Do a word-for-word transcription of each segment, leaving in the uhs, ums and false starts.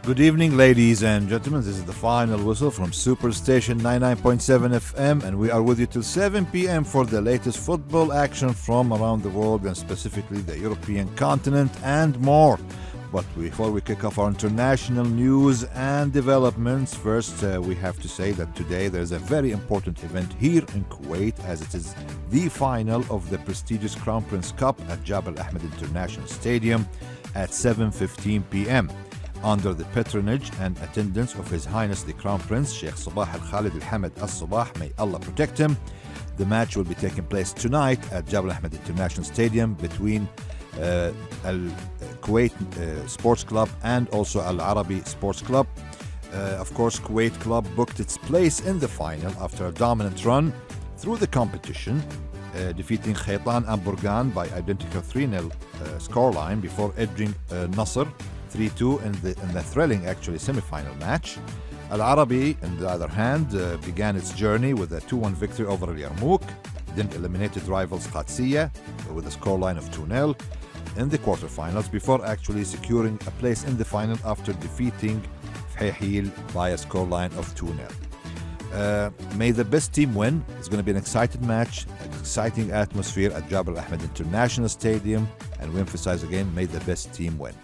Good evening, ladies and gentlemen. This is the final whistle from Superstation ninety-nine point seven F M, and we are with you till seven p m for the latest football action from around the world, and specifically the European continent and more. But before we kick off our international news and developments, first uh, we have to say that today there's a very important event here in Kuwait, as it is the final of the prestigious Crown Prince Cup at Jabal Ahmed International Stadium at seven fifteen p m under the patronage and attendance of His Highness the Crown Prince Sheikh Sabah Al Khalid Al Hamad Al Sabah. May Allah protect him. The match will be taking place tonight at Jabal Ahmed International Stadium between uh, Al Kuwait uh, Sports Club and also Al Arabi Sports Club. Uh, of course, Kuwait Club booked its place in the final after a dominant run through the competition, uh, defeating Khaitan and Burgan by identical three nil uh, scoreline before edging uh, Nasr three two in the, in the thrilling, actually, semi-final match. Al Arabi, on the other hand, uh, began its journey with a two one victory over Al Yarmouk, then eliminated rivals Qadsiya with a scoreline of two nil in the quarterfinals before actually securing a place in the final after defeating Fhehil by a scoreline of two nil. Uh, may the best team win. It's going to be an exciting match, an exciting atmosphere at Jabal Ahmed International Stadium, and we emphasize again, may the best team win.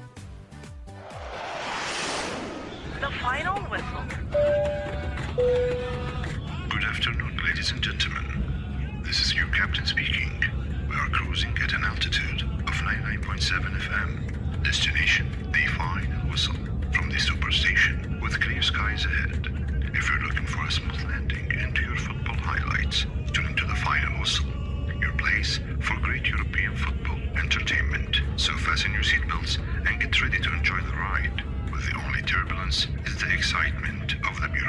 Final whistle. Good afternoon, ladies and gentlemen. This is your captain speaking. We are cruising at an altitude of ninety-nine point seven F M. Destination, the final whistle from the Superstation with clear skies ahead. If you're looking for a smooth landing into your football highlights, tune into the final whistle, your place for great European football entertainment. So fasten your seatbelts and get ready to enjoy the ride. The only turbulence is the excitement of the beautiful